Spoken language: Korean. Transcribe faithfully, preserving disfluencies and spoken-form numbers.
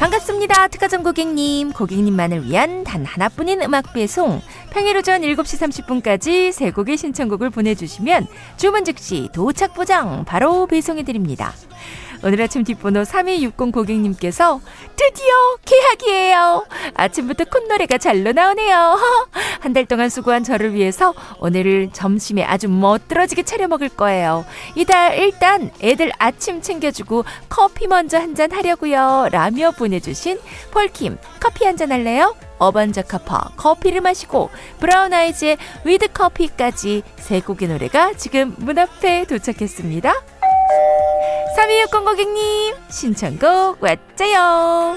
반갑습니다. 특가점 고객님, 고객님만을 위한 단 하나뿐인 음악 배송. 평일 오전 일곱 시 삼십 분까지 세 곡의 신청곡을 보내주시면 주문 즉시 도착 보장 바로 배송해드립니다. 오늘 아침 뒷번호 삼이육공 고객님께서 드디어 개학이에요. 아침부터 콧노래가 잘로 나오네요. 한 달 동안 수고한 저를 위해서 오늘을 점심에 아주 멋들어지게 차려 먹을 거예요. 이달 일단 애들 아침 챙겨주고 커피 먼저 한잔 하려고요. 라며 보내주신 폴킴 커피 한잔 할래요? 어반자카파 커피를 마시고 브라운 아이즈의 위드 커피까지 세 곡의 노래가 지금 문 앞에 도착했습니다. 삼이육공 고객님 신청곡 왔죠요.